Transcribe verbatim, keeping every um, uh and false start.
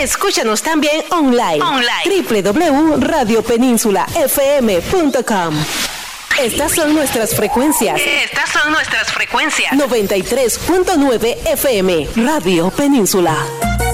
Escúchanos también online. Online. doble u doble u doble u punto radio península f m punto com. Estas son nuestras frecuencias. Estas son nuestras frecuencias. noventa y tres punto nueve F M, Radio Península.